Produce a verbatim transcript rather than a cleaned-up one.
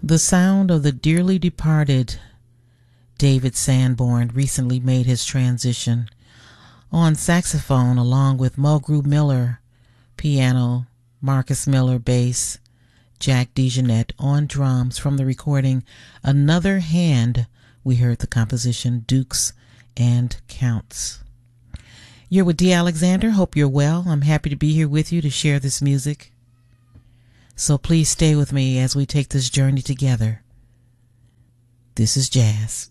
The sound of the dearly departed David Sanborn recently made his transition. On saxophone, along with Mulgrew Miller, piano, Marcus Miller, bass, Jack DeJohnette on drums. From the recording Another Hand, we heard the composition Dukes and Counts. You're with Dee Alexander. Hope you're well. I'm happy to be here with you to share this music. So please stay with me as we take this journey together. This is jazz.